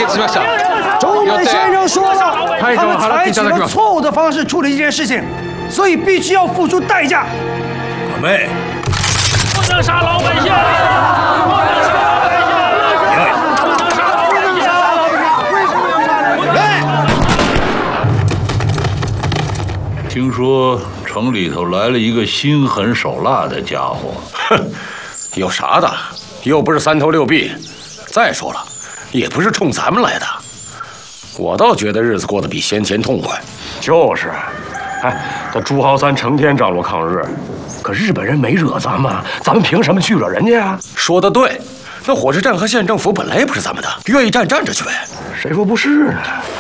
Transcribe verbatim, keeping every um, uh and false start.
しました。 中本先生说了， 他们采取了错误的方式处理这件事情，所以必须要付出代价。 阿妹， 不能杀老百姓！不能杀老百姓！不能杀老百姓！ 为什么要杀人？ 听说城里头来了一个心狠手辣的家伙。 哼，有啥的？又不是三头六臂。再说了，也不是冲咱们来的。我倒觉得日子过得比先前痛快。 就是，哎，这朱豪三成天张罗抗日，可日本人没惹咱们，咱们凭什么去惹人家呀？ 说得对，那火车站和县政府本来也不是咱们的，愿意站站着去呗。 谁说不是呢？